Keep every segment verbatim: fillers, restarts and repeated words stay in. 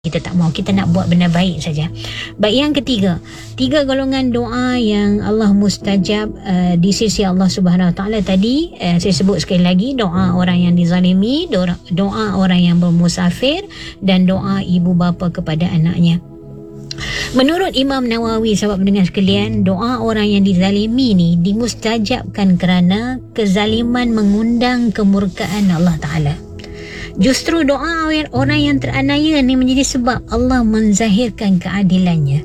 Kita tak mau, kita nak buat benda baik saja. Baik, yang ketiga, tiga golongan doa yang Allah mustajab uh, di sisi Allah Subhanahu Wa Taala tadi, uh, saya sebut sekali lagi, doa orang yang dizalimi, doa, doa orang yang bermusafir, dan doa ibu bapa kepada anaknya. Menurut Imam Nawawi, sahabat pendengar sekalian, doa orang yang dizalimi ni dimustajabkan kerana kezaliman mengundang kemurkaan Allah Ta'ala. Justru doa orang yang teraniaya ni menjadi sebab Allah menzahirkan keadilannya.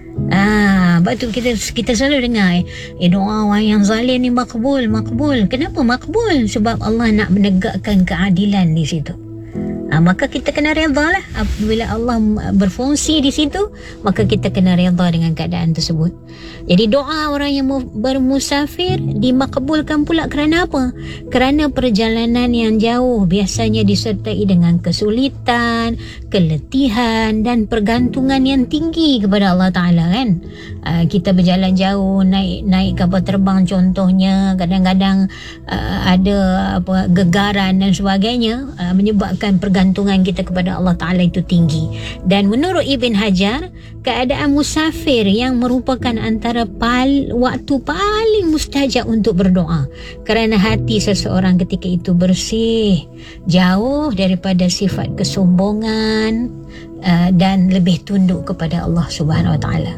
Ah, sebab tu kita kita selalu dengar eh doa orang yang zalim ni makbul, makbul. Kenapa makbul? Sebab Allah nak menegakkan keadilan di situ. Ha, maka kita kena redha lah. Apabila Allah berfungsi di situ, maka kita kena redha dengan keadaan tersebut. Jadi doa orang yang bermusafir dimakbulkan pula kerana apa? Kerana perjalanan yang jauh biasanya disertai dengan kesulitan, keletihan dan pergantungan yang tinggi kepada Allah Ta'ala, kan? Uh, kita berjalan jauh, naik naik kapal terbang contohnya, kadang-kadang uh, ada apa gegaran dan sebagainya, uh, menyebabkan pergantungan kita kepada Allah Ta'ala itu tinggi. Dan menurut Ibn Hajar, keadaan musafir yang merupakan antara pal, waktu paling mustajab untuk berdoa, kerana hati seseorang ketika itu bersih, jauh daripada sifat kesombongan, uh, dan lebih tunduk kepada Allah Subhanahu Wa Taala.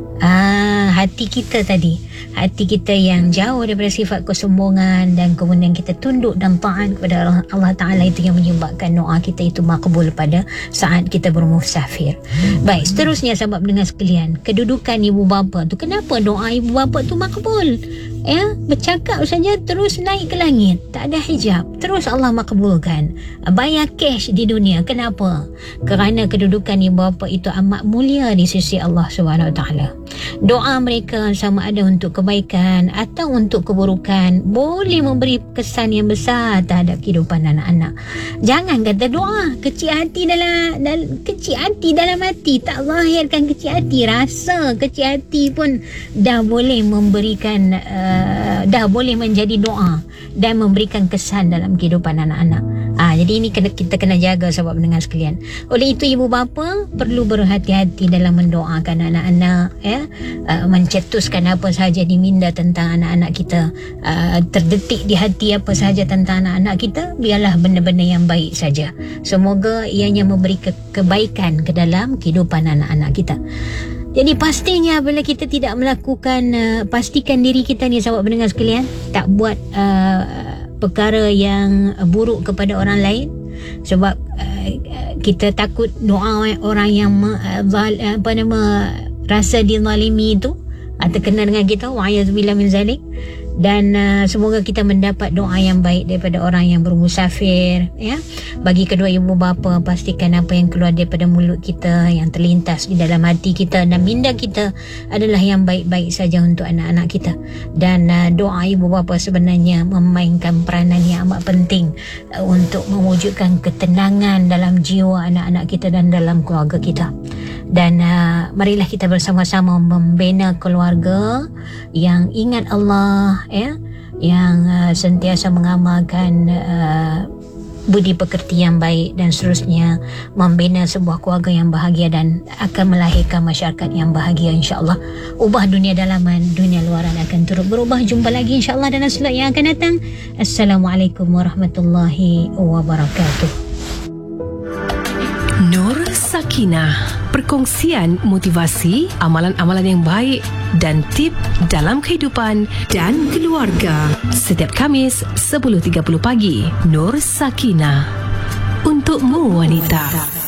Ah, hati kita tadi, hati kita yang jauh daripada sifat kesombongan dan kemudian kita tunduk dan taat kepada Allah, Allah Ta'ala, itu yang menyebabkan doa kita itu makbul pada saat kita bermusafir. Baik, seterusnya sahabat pendengar sekalian, kedudukan ibu bapa tu, kenapa doa ibu bapa tu makbul? Ya, bercakap saja terus naik ke langit, tak ada hijab, terus Allah makbulkan. Bayar cash di dunia. Kenapa? Kerana kedudukan ibu bapa itu amat mulia di sisi Allah Subhanahu Wa Taala. Doa mereka sama ada untuk kebaikan atau untuk keburukan boleh memberi kesan yang besar terhadap kehidupan anak-anak. Jangan kata doa kecil hati dalam, dalam kecil hati dalam hati, tak zahirkan kecil hati, rasa kecil hati pun dah boleh memberikan uh, dah boleh menjadi doa dan memberikan kesan dalam kehidupan anak-anak. Ah, jadi ini kena, kita kena jaga sahabat pendengar sekalian. Oleh itu ibu bapa perlu berhati-hati dalam mendoakan anak-anak, ya, uh, mencetuskan apa sahaja diminda tentang anak-anak kita, uh, terdetik di hati apa sahaja tentang anak-anak kita, biarlah benda-benda yang baik saja. Semoga ianya memberi ke- kebaikan ke dalam kehidupan anak-anak kita. Jadi pastinya bila kita tidak melakukan, uh, pastikan diri kita ni sahabat pendengar sekalian, tak buat uh, perkara yang buruk kepada orang lain, sebab uh, kita takut doa orang yang uh, apa nama rasa dizalimi itu atau kena dengan kita, wa'ayazubillah min zalik. Dan uh, semoga kita mendapat doa yang baik daripada orang yang bermusafir, ya. Bagi kedua ibu bapa, pastikan apa yang keluar daripada mulut kita, yang terlintas di dalam hati kita dan minda kita adalah yang baik-baik saja untuk anak-anak kita. Dan uh, doa ibu bapa sebenarnya memainkan peranan yang amat penting uh, untuk mewujudkan ketenangan dalam jiwa anak-anak kita dan dalam keluarga kita. Dan uh, marilah kita bersama-sama membina keluarga yang ingat Allah, ya, yang uh, sentiasa mengamalkan uh, budi pekerti yang baik, dan seterusnya membina sebuah keluarga yang bahagia dan akan melahirkan masyarakat yang bahagia, insya-Allah. Ubah dunia dalaman, dunia luaran akan turut berubah. Jumpa lagi insya-Allah dalam slot yang akan datang. Assalamualaikum warahmatullahi wabarakatuh. Nur Sakinah, perkongsian motivasi, amalan-amalan yang baik dan tip dalam kehidupan dan keluarga. Setiap Khamis sepuluh tiga puluh pagi, Nur Sakinah, untukmu wanita.